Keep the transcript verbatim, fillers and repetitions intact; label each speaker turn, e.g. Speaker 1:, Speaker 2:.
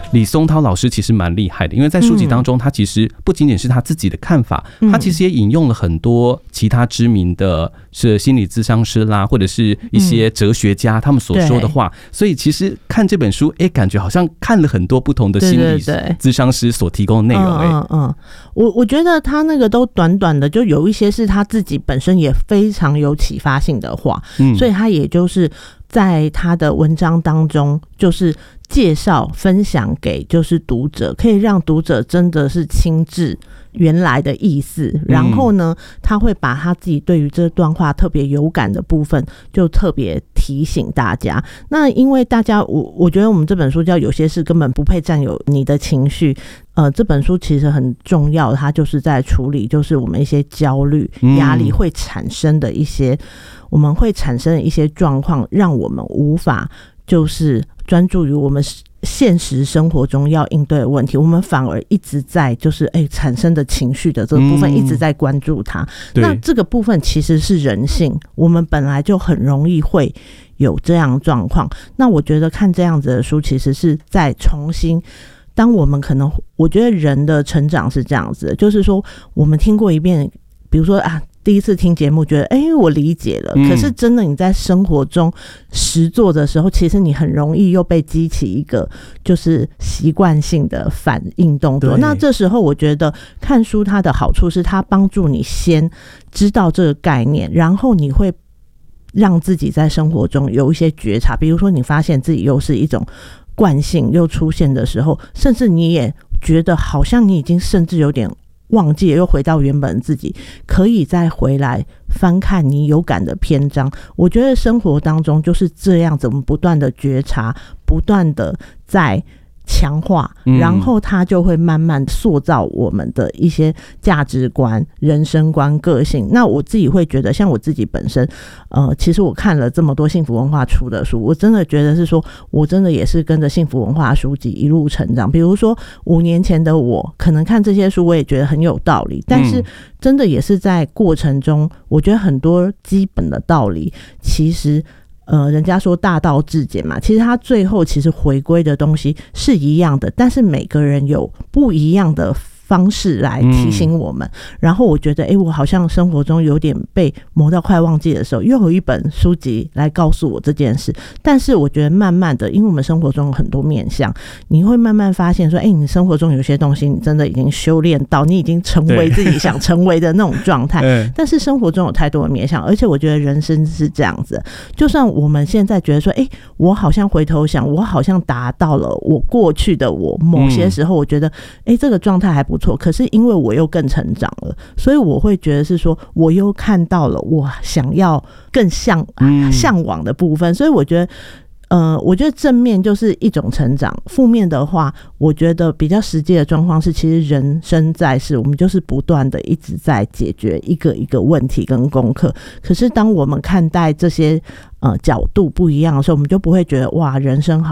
Speaker 1: 李松涛老师其实蛮厉害的，因为在书籍当中，他其实不仅仅是他自己的看法，嗯、他其实也引用了很多其他知名的是心理咨商师啦，或者是一些哲学家他们所说的话，嗯、所以其实看这本书，哎，感觉好像看了很多不同的心理咨商师所提供的内容。哎，
Speaker 2: 嗯嗯，我我觉得他那个都短短的，就有一些是他自己本身也非常有启发性的话，嗯、所以他也就是在他的文章当中，就是介绍分享给就是读者，可以让读者真的是亲自原来的意思，然后呢，他会把他自己对于这段话特别有感的部分，就特别提醒大家。那因为大家，我我觉得我们这本书叫有些事根本不配占有你的情绪。呃，这本书其实很重要，它就是在处理，就是我们一些焦虑、压力会产生的一些，嗯、我们会产生的一些状况，让我们无法就是专注于我们现实生活中要应对的问题，我们反而一直在就是哎、欸、产生的情绪的这个部分一直在关注它。嗯、那这个部分其实是人性，我们本来就很容易会有这样的状况。那我觉得看这样子的书，其实是在重新。当我们可能，我觉得人的成长是这样子的，就是说，我们听过一遍，比如说啊，第一次听节目，觉得哎、欸，我理解了。嗯、可是真的你在生活中实作的时候，其实你很容易又被激起一个就是习惯性的反应动作。那这时候，我觉得看书它的好处是，它帮助你先知道这个概念，然后你会让自己在生活中有一些觉察。比如说，你发现自己又是一种惯性又出现的时候，甚至你也觉得好像你已经甚至有点忘记了，又回到原本自己，可以再回来翻看你有感的篇章。我觉得生活当中就是这样子，我们不断的觉察，不断的在强化，然后它就会慢慢塑造我们的一些价值观、人生观、个性。那我自己会觉得，像我自己本身，呃，其实我看了这么多幸福文化出的书，我真的觉得是说，我真的也是跟着幸福文化书籍一路成长。比如说五年前的我，可能看这些书，我也觉得很有道理，但是真的也是在过程中，我觉得很多基本的道理，其实。呃，人家说大道至简嘛，其实他最后其实回归的东西是一样的，但是每个人有不一样的方式来提醒我们。嗯、然后我觉得，哎、欸，我好像生活中有点被磨到快忘记的时候，又有一本书籍来告诉我这件事。但是我觉得慢慢的，因为我们生活中有很多面向，你会慢慢发现说，哎、欸，你生活中有些东西，你真的已经修炼到，你已经成为自己想成为的那种状态。但是生活中有太多的面向，而且我觉得人生是这样子，就算我们现在觉得说，哎、欸，我好像回头想，我好像达到了我过去的我，某些时候我觉得，哎、欸，这个状态还不错。可是因为我又更成长了，所以我会觉得是说，我又看到了我想要更向向往的部分，所以我觉得。呃，我觉得正面就是一种成长，负面的话，我觉得比较实际的状况是，其实人生在世，我们就是不断的一直在解决一个一个问题跟功课。可是当我们看待这些呃角度不一样的时候，我们就不会觉得哇，人生好